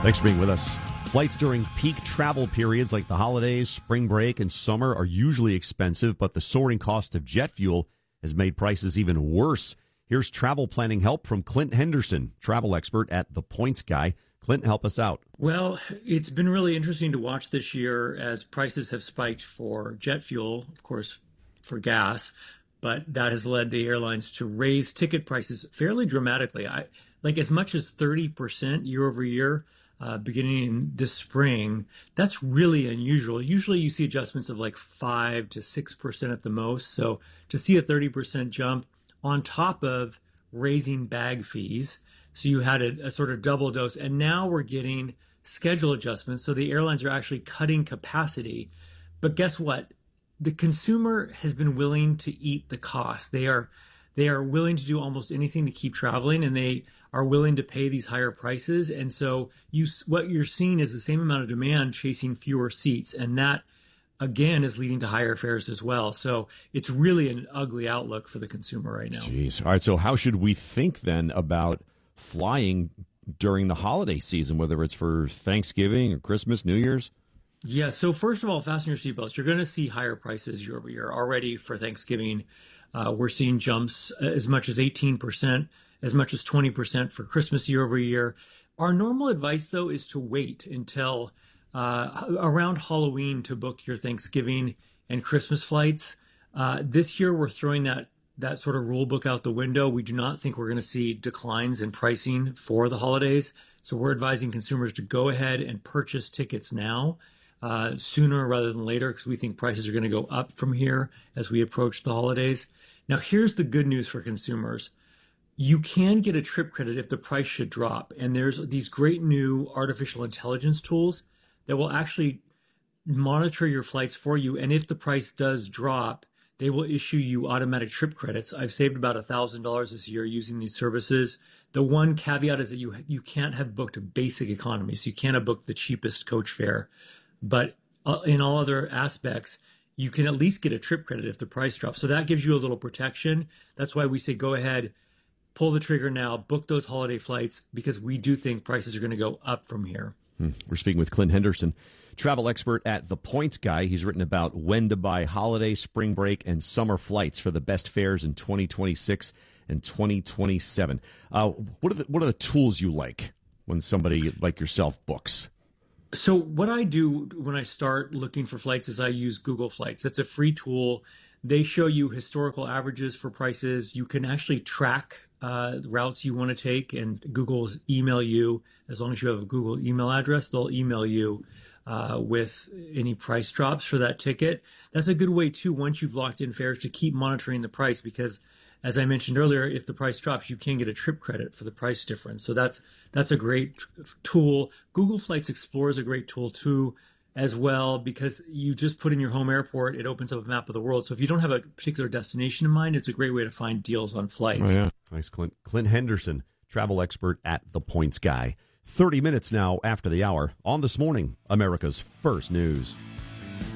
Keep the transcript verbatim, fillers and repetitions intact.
Thanks for being with us. Flights during peak travel periods like the holidays, spring break, and summer are usually expensive, but the soaring cost of jet fuel has made prices even worse. Here's travel planning help from Clint Henderson, travel expert at The Points Guy. Clint, help us out. Well, it's been really interesting to watch this year as prices have spiked for jet fuel, of course, for gas, but that has led the airlines to raise ticket prices fairly dramatically. I like as much as thirty percent year over year. Uh, beginning in this spring, that's really unusual. Usually you see adjustments of like five to six percent at the most. So to see a thirty percent jump on top of raising bag fees, so you had a, a sort of double dose. And now we're getting schedule adjustments. So the airlines are actually cutting capacity. But guess what? The consumer has been willing to eat the cost. They are They are willing to do almost anything to keep traveling, and they are willing to pay these higher prices. And so you, what you're seeing is the same amount of demand chasing fewer seats. And that, again, is leading to higher fares as well. So it's really an ugly outlook for the consumer right now. Jeez. All right. So how should we think then about flying during the holiday season, whether it's for Thanksgiving or Christmas, New Year's? Yeah. So first of all, fasten your seatbelts. You're going to see higher prices year over year already for Thanksgiving. Uh, we're seeing jumps as much as eighteen percent, as much as twenty percent for Christmas year over year. Our normal advice, though, is to wait until uh, around Halloween to book your Thanksgiving and Christmas flights. Uh, this year, we're throwing that that sort of rule book out the window. We do not think we're going to see declines in pricing for the holidays. So we're advising consumers to go ahead and purchase tickets now. Uh, sooner rather than later, because we think prices are going to go up from here as we approach the holidays. Now, here's the good news for consumers. You can get a trip credit if the price should drop. And there's these great new artificial intelligence tools that will actually monitor your flights for you. And if the price does drop, they will issue you automatic trip credits. I've saved about one thousand dollars this year using these services. The one caveat is that you you can't have booked a basic economy, so you can't have booked the cheapest coach fare. But uh, in all other aspects, you can at least get a trip credit if the price drops. So that gives you a little protection. That's why we say go ahead, pull the trigger now, book those holiday flights, because we do think prices are going to go up from here. Hmm. We're speaking with Clint Henderson, travel expert at The Points Guy. He's written about when to buy holiday, spring break, and summer flights for the best fares in twenty twenty-six and twenty twenty-seven. Uh, what are the, what are the tools you like when somebody like yourself books? So what I do when I start looking for flights is I use Google Flights. It's a free tool. They show you historical averages for prices. You can actually track uh, routes you want to take, and Google's email you. As long as you have a Google email address, they'll email you uh, with any price drops for that ticket. That's a good way, too, once you've locked in fares, to keep monitoring the price, because as I mentioned earlier, if the price drops, you can get a trip credit for the price difference. So that's that's a great tool. Google Flights Explorer is a great tool too, as well, because you just put in your home airport, it opens up a map of the world. So if you don't have a particular destination in mind, it's a great way to find deals on flights. Oh, yeah. Nice, Clint. Clint Henderson, travel expert at The Points Guy. thirty minutes now after the hour on This Morning, America's First News.